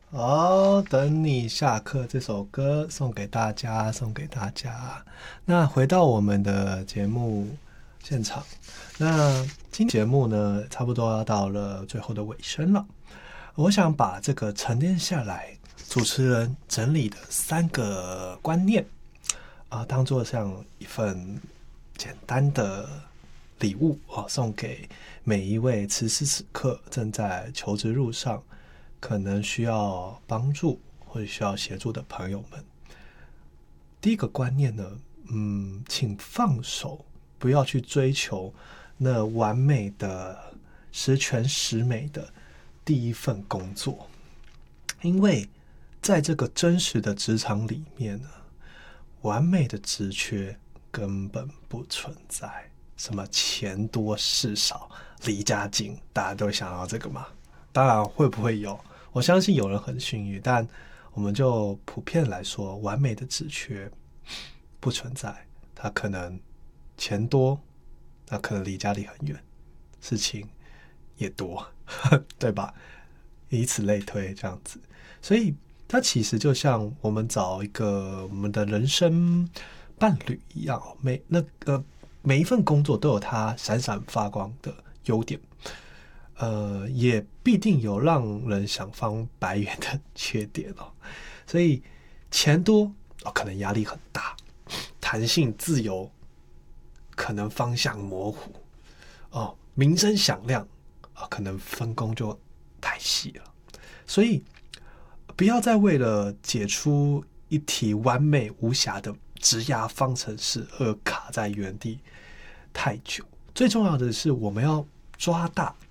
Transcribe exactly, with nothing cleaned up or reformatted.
好，等你下课这首歌送给大家，送给大家。那回到我们的节目现场，那今天节目呢，差不多要到了最后的尾声了。我想把这个沉淀下来，主持人整理的三个观念啊、呃，当做像一份简单的礼物啊、哦，送给每一位此时此刻正在求职路上，可能需要帮助或者需要协助的朋友们。第一个观念呢，嗯，请放手，不要去追求那完美的、十全十美的第一份工作，因为在这个真实的职场里面呢，完美的职缺根本不存在。什么钱多事少、离家近，大家都想要这个吗？当然会不会有？我相信有人很幸运，但我们就普遍来说，完美的职缺不存在。他可能钱多，那可能离家里很远，事情也多，对吧？以此类推，这样子。所以它其实就像我们找一个我们的人生伴侣一样，每那个每一份工作都有它闪闪发光的优点，呃，也必定有让人想翻白眼的缺点哦。所以钱多哦，可能压力很大，弹性自由，可能方向模糊哦，名声响亮啊、哦，可能分工就太细了。所以不要再为了解出一题完美无瑕的职涯方程式而卡在原地太久。最重要的是，我们要抓大